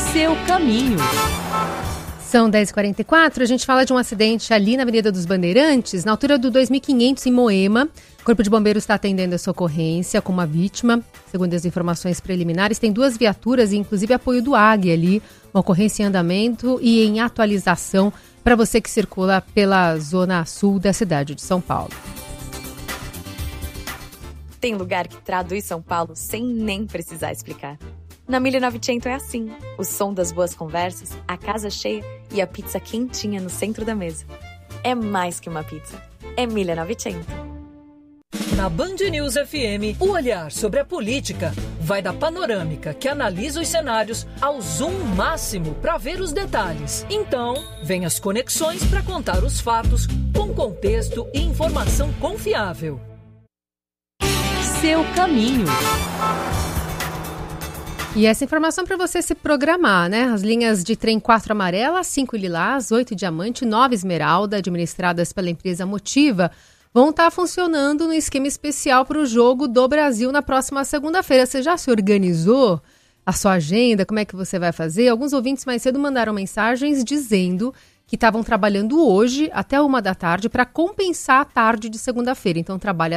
Seu caminho. São 10h44, a gente fala de um acidente ali na Avenida dos Bandeirantes, na altura do 2500 em Moema. O Corpo de Bombeiros está atendendo essa ocorrência com uma vítima. Segundo as informações preliminares, tem 2 viaturas e inclusive apoio do Águia ali. Uma ocorrência em andamento e em atualização para você que circula pela zona sul da cidade de São Paulo. Tem lugar que traduz São Paulo sem nem precisar explicar. Na 1900 é assim, o som das boas conversas, a casa cheia e a pizza quentinha no centro da mesa. É mais que uma pizza, é 1900. Na Band News FM, o olhar sobre a política vai da panorâmica que analisa os cenários ao zoom máximo para ver os detalhes. Então, vem as conexões para contar os fatos com contexto e informação confiável. Seu caminho. E essa informação para você se programar, né? As linhas de trem 4 amarela, 5 lilás, 8 diamante, 9 esmeralda, administradas pela empresa Motiva, vão estar funcionando no esquema especial para o Jogo do Brasil na próxima segunda-feira. Você já se organizou a sua agenda? Como é que você vai fazer? Alguns ouvintes mais cedo mandaram mensagens dizendo que estavam trabalhando hoje até 1 da tarde para compensar a tarde de segunda-feira. Então trabalha